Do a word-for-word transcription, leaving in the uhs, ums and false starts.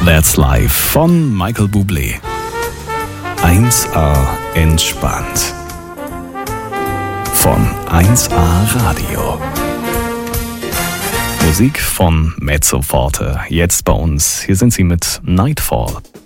That's Life von Michael Bublé. eins A entspannt. Von eins A Radio. Musik von Mezzoforte. Jetzt bei uns. Hier sind sie mit Nightfall.